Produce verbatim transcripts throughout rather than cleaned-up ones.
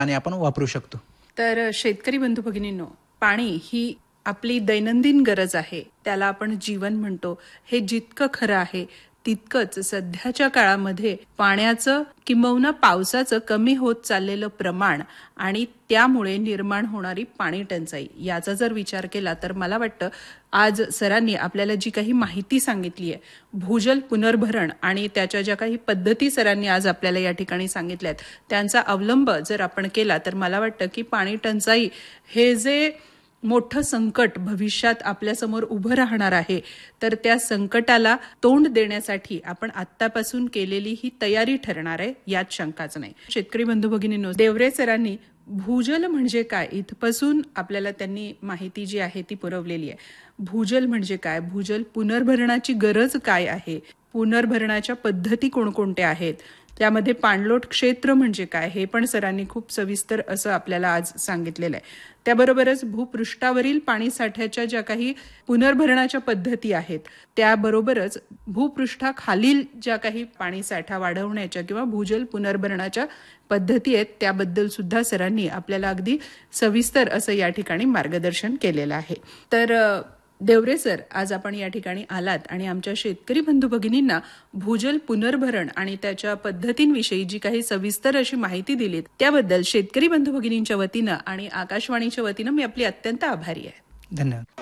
आणि आपण वापरू शकतो. तर शेतकरी बंधू भगिनींनो, पाणी ही आपली दैनंदिन गरज आहे, त्याला आपण जीवन म्हणतो. हे जितकं खरं आहे तितकंच सध्याच्या काळामध्ये पाण्याचं किंबहुना पावसाचं कमी होत चाललेलं प्रमाण आणि त्यामुळे निर्माण होणारी पाणी टंचाई याचा जर विचार केला तर मला वाटतं आज सरांनी आपल्याला जी काही माहिती सांगितली आहे, भूजल पुनर्भरण आणि त्याच्या ज्या काही पद्धती सरांनी आज आपल्याला या ठिकाणी सांगितल्या आहेत, त्यांचा अवलंब जर आपण केला तर मला वाटतं की पाणी टंचाई हे जे मोठं संकट भविष्यात आपल्यासमोर उभं राहणार आहे, तर त्या संकटाला तोंड देण्यासाठी आपण आत्तापासून केलेली ही तयारी ठरणार आहे, यात शंकाच नाही. शेतकरी बंधू भगिनींनो, देवरे सरांनी भूजल म्हणजे काय इथपासून आपल्याला त्यांनी माहिती जी आहे ती पुरवलेली आहे. भूजल म्हणजे काय, भूजल पुनर्भरणाची गरज काय आहे, पुनर्भरणाच्या पद्धती कोणकोणत्या आहेत, त्यामध्ये पाणलोट क्षेत्र म्हणजे काय हे पण सरांनी खूप सविस्तर असं आपल्याला आज सांगितलेलं आहे. त्याबरोबरच भूपृष्ठावरील पाणी साठ्याच्या ज्या काही पुनर्भरणाच्या पद्धती आहेत, त्याबरोबरच भूपृष्ठाखालील ज्या काही पाणी साठा वाढवण्याच्या किंवा भूजल पुनर्भरणाच्या पद्धती आहेत त्याबद्दल सुद्धा सरांनी आपल्याला अगदी सविस्तर असं या ठिकाणी मार्गदर्शन केलेलं आहे. तर देवरे सर, आज आपण या ठिकाणी आलात आणि आमच्या शेतकरी बंधू भगिनींना भूजल पुनर्भरण आणि त्याच्या पद्धतींविषयी जी काही सविस्तर अशी माहिती दिलीत त्याबद्दल शेतकरी बंधू भगिनींच्या वतीनं आणि आकाशवाणीच्या वतीनं मी आपली अत्यंत आभारी आहे. धन्यवाद.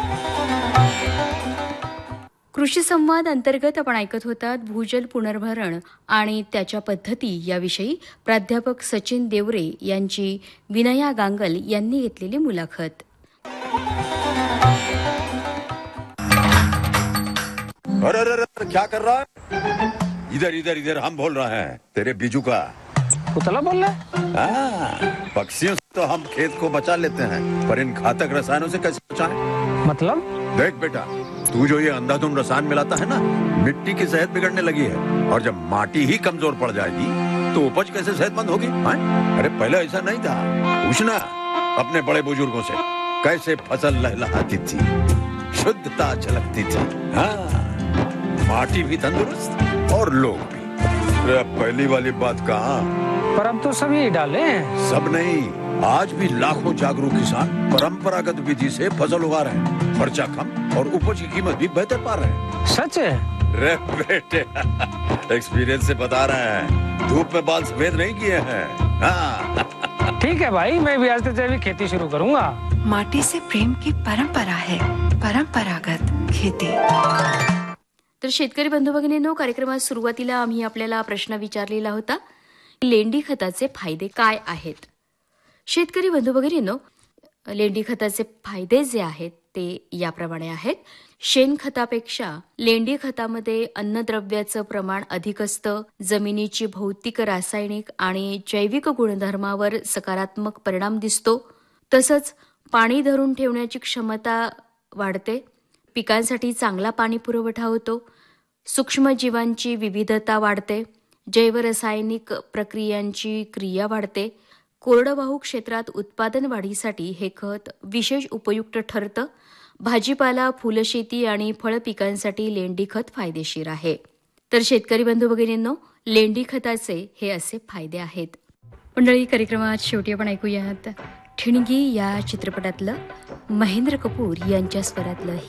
कृषी संवाद अंतर्गत आपण ऐकत होतात भूजल पुनर्भरण आणि त्याच्या पद्धती याविषयी प्राध्यापक सचिन देवरे यांची विनया गांगल यांनी घेतलेली मुलाखत. अरे अरे अरे क्या कर रहा है? इधर इधर इधर हम बोल रहे हैं तेरे बीजू का. पुतला बोल रहा है? पक्षियों से तो हम खेत को बचा लेते हैं, पर इन घातक रसायनों से कैसे बचाएं? मतलब? देख बेटा, तू जो ये अंधाधुंध रसायन मिलाता है ना, मिट्टी की सेहत बिगड़ने लगी है और जब माटी ही कमजोर पड़ जाएगी तो उपज कैसे सेहतमंद होगी? अरे पहले ऐसा नहीं था. पूछना अपने बड़े बुजुर्गों से कैसे फसल लहलहाती थी, शुद्धता झलकती थी. हाँ, माटी भी तंदुरुस्त और लोग भी. अरे पहली वाली बात कहाँ, पर अब तो सभी डाले हैं. सब नहीं, आज भी लाखों जागरूक किसान परंपरागत विधि से फसल उगा रहे हैं. खर्चा कम और उपज की कीमत भी बेहतर पा रहे हैं. सच है? रे बेटे, एक्सपीरियंस से बता रहे हैं, धूप में बाल सफेद नहीं किए हैं. हाँ. ठीक है भाई, मैं भी आज से जैविक खेती शुरू करूंगा. माटी से प्रेम की परंपरा है परंपरागत खेती. तर शेतकरी बंधू भगिनींनो, कार्यक्रमात सुरुवातीला आम्ही आपल्याला प्रश्न विचारलेला होता, लेंडी खताचे फायदे काय आहेत. शेतकरी बंधू भगिनींनो, लेंडी खताचे फायदे जे आहेत ते याप्रमाणे आहेत. शेणखतापेक्षा लेंडी खतामध्ये अन्नद्रव्याचं प्रमाण अधिक असतं. जमिनीची भौतिक, रासायनिक आणि जैविक गुणधर्मावर सकारात्मक परिणाम दिसतो. तसंच पाणी धरून ठेवण्याची क्षमता वाढते. पिकांसाठी चांगला पाणी पुरवठा होतो. सूक्ष्मजीवांची विविधता वाढते. जैवरासायनिक प्रक्रियांची क्रिया वाढते. कोरडवाहू क्षेत्रात उत्पादन वाढीसाठी हे खत विशेष उपयुक्त ठरतं. भाजीपाला, फुलशेती आणि फळ पिकांसाठी लेंडी खत फायदेशीर आहे. तर शेतकरी बंधू भगिनींनो, लेंडी खताचे हे असे फायदे आहेत. मंडळी, कार्यक्रमात शेवटी आपण ऐकूयात ठिणगी या चित्रपटातलं महेंद्र कपूर यांच्या स्वरातलं